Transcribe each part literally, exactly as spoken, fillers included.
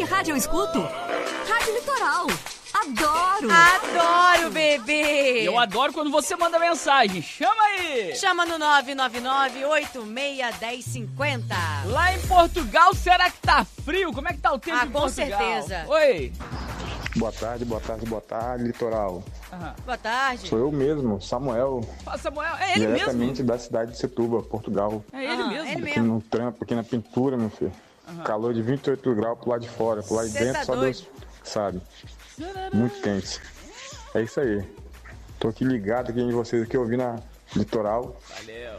que rádio eu escuto? Rádio Litoral. Adoro! Adoro, bebê! Eu adoro quando você manda mensagem. Chama aí! Chama no nove nove nove, oito seis, um zero cinco zero. Lá em Portugal, será que tá frio? Como é que tá o tempo Ah, em com Portugal? certeza. Oi! Boa tarde, boa tarde, boa tarde, Litoral. Aham. Boa tarde. Sou eu mesmo, Samuel, Fala, Samuel. É ele diretamente mesmo? da cidade de Setúbal, Portugal. É ele Ah, mesmo? ele Aqui no trampo, aqui na pintura, meu filho. Calor de vinte e oito graus pro lado de fora, pro lado de Cê dentro, tá só doido? Deus sabe. Muito quente. É isso aí. Tô aqui ligado aqui em vocês, aqui ouvindo a Litoral. Valeu.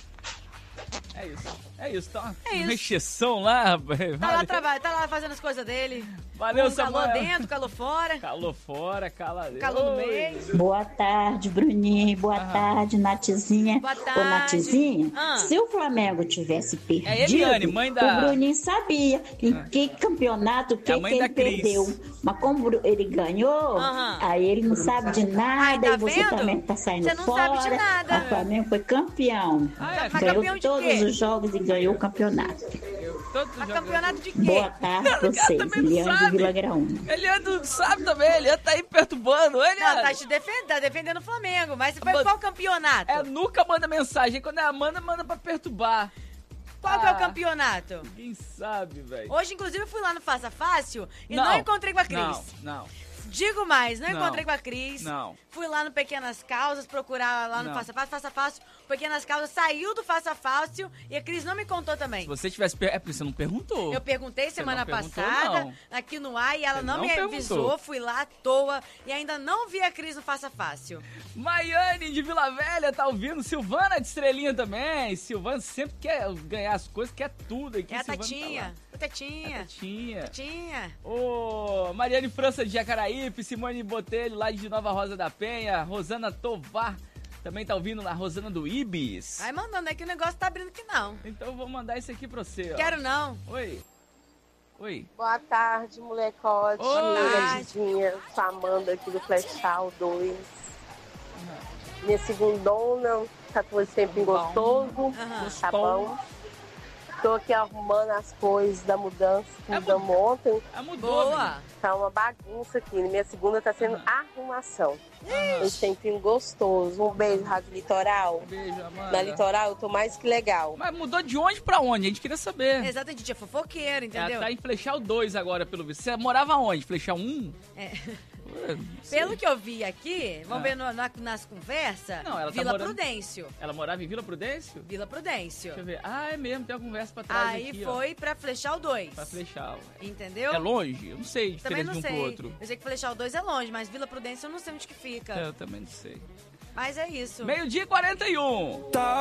É isso. É isso, tá É uma isso. recheção lá, rapaz. Tá lá, Valeu. traba- tá lá fazendo as coisas dele. Valeu, Com calor Samuel. dentro, calor fora. Calor fora, calor Calor no Oi. meio. Boa tarde, Bruninho. Boa Aham. tarde, Natizinha. Boa Ô, tarde. Natizinha, Ah. se o Flamengo tivesse perdido, É Eliane, mãe da- o Bruninho sabia em que campeonato que, É a que mãe ele da Cris. perdeu. Mas como ele ganhou, Aham. aí ele não sabe de nada. Ai, tá e você vendo? também tá saindo Você não fora. sabe de nada. O Flamengo foi campeão. Ah, é? Mas Ganhou campeão de todos quê? os jogos e ganhou o campeonato. Todo Mas jogo- campeonato de quê? Boa tarde pra Ela vocês. também não Eliane de sabe. Vila Graúna. Eliane não sabe também, Eliane tá aí perturbando. Não, Eliane, tá te defendendo, tá defendendo o Flamengo. Mas foi Mas- qual campeonato? é, nunca manda mensagem. Quando é a Amanda, manda pra perturbar. Qual que é o Ah. campeonato? Quem sabe, velho? Hoje, inclusive, eu fui lá no Faça Fácil e não, encontrei com a Cris. Não, não, Digo mais, não, Não. encontrei com a Cris. não. Fui lá no Pequenas Causas procurar lá no Não. Faça Fácil, Faça Fácil. Pequenas Causas saiu do Faça Fácil e a Cris não me contou também. Se você tivesse... Per... É porque você não perguntou. Eu perguntei Você semana não perguntou, passada, não. aqui no ar, e ela Você não, não me perguntou. avisou. Fui lá à toa e ainda não vi a Cris no Faça Fácil. Maiane de Vila Velha tá ouvindo. Silvana de Estrelinha também. Silvana sempre quer ganhar as coisas, quer tudo aqui. É a Silvana Tatinha. Tá lá. O Tatinha. Tatinha. Tatinha. Ô, Mariane França de Jacaraípe, Simone Botelho lá de Nova Rosa da Penha, Rosana Tovar também tá ouvindo lá, Rosana do Ibis. Vai mandando, é que o negócio tá abrindo que não. Então eu vou mandar isso aqui pra você, ó. Quero não. Oi. Oi. Boa tarde, molecote. Oi. Natizinha, sou a Amanda aqui do Flechal dois. Minha segundona, tá todo sempre gostoso. Aham. Tá bom? Tô aqui arrumando as coisas da mudança que É mudamos ontem. Ah, mudou. Boa. Tá uma bagunça aqui. Minha segunda tá sendo arrumação. Um tempinho gostoso. Um beijo, Rádio Litoral. menina. Beijo, Amanda. Na Litoral eu tô mais que legal. Mas mudou de onde pra onde? A gente queria saber. Exato, a gente é fofoqueiro, entendeu? Ela tá em Flechal dois agora, pelo visto. Você morava onde? Flechal um? É. Ué, não sei. Pelo que eu vi aqui, vamos Ah. ver no- na- nas conversas, Não, ela tá Vila morando- Prudêncio. Ela morava em Vila Prudêncio? Vila Prudêncio. Deixa eu ver. Ah, é mesmo, tem uma conversa pra trás Aí aqui, ó. foi pra Flechal dois. Pra Flechal. Entendeu? É longe? Eu não sei a Também diferença não de um sei. pro outro. Eu sei que Flechal dois é longe, mas Vila Prudência eu não sei onde que fica. É, eu também não sei. Mas é isso. Meio-dia e quarenta e um.